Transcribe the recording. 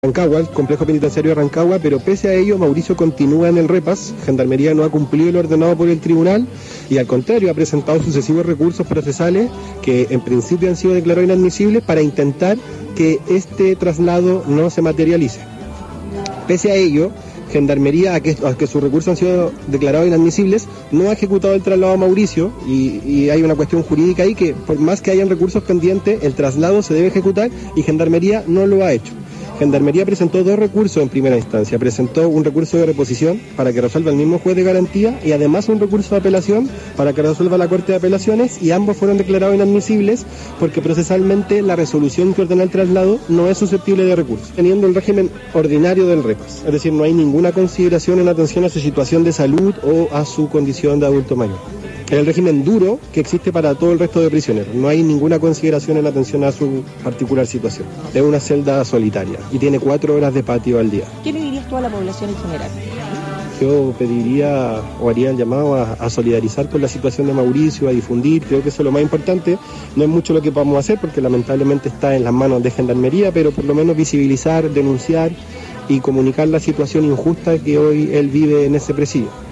Rancagua, el complejo penitenciario de Rancagua, pero pese a ello Mauricio continúa en el repas. Gendarmería no ha cumplido lo ordenado por el tribunal y al contrario ha presentado sucesivos recursos procesales que en principio han sido declarados inadmisibles para intentar que este traslado no se materialice. Pese a ello, Gendarmería, a que sus recursos han sido declarados inadmisibles, no ha ejecutado el traslado a Mauricio y hay una cuestión jurídica ahí que por más que hayan recursos pendientes, el traslado se debe ejecutar y Gendarmería no lo ha hecho. Gendarmería presentó 2 recursos en primera instancia. Presentó un recurso de reposición para que resuelva el mismo juez de garantía y además un recurso de apelación para que resuelva la Corte de Apelaciones y ambos fueron declarados inadmisibles porque procesalmente la resolución que ordena el traslado no es susceptible de recurso, teniendo el régimen ordinario del repas. Es decir, no hay ninguna consideración en atención a su situación de salud o a su condición de adulto mayor. El régimen duro que existe para todo el resto de prisioneros. No hay ninguna consideración en atención a su particular situación. Es una celda solitaria y tiene 4 horas de patio al día. ¿Qué le dirías tú a la población en general? Yo pediría o haría el llamado a solidarizar con la situación de Mauricio, a difundir. Creo que eso es lo más importante. No es mucho lo que podamos hacer porque lamentablemente está en las manos de Gendarmería, pero por lo menos visibilizar, denunciar y comunicar la situación injusta que hoy él vive en ese presidio.